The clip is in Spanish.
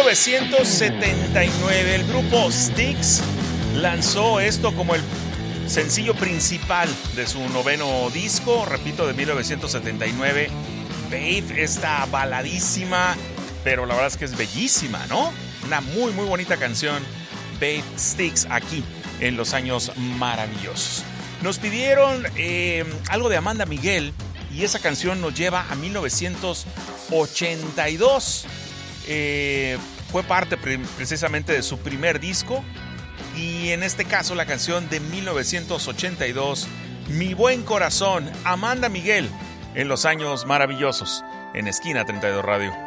1979, el grupo Styx lanzó esto como el sencillo principal de su noveno disco, repito, de 1979. Babe, esta baladísima, pero la verdad es que es bellísima, ¿no? Una muy, muy bonita canción, Babe Styx, aquí en Los Años Maravillosos. Nos pidieron algo de Amanda Miguel y esa canción nos lleva a 1982. Fue parte precisamente de su primer disco y en este caso la canción de 1982, Mi Buen Corazón, Amanda Miguel en Los Años Maravillosos, en Esquina 32 Radio.